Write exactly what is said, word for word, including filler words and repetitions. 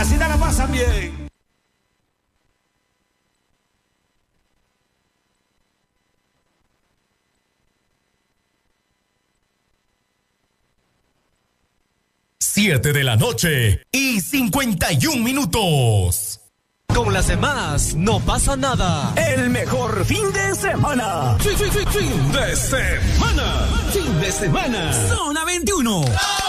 así te la pasan bien. Siete de la noche y cincuenta y un minutos. Con las demás no pasa nada. El mejor fin de semana. Fin, fin, fin, fin de semana. Fin de semana. Zona veintiuno.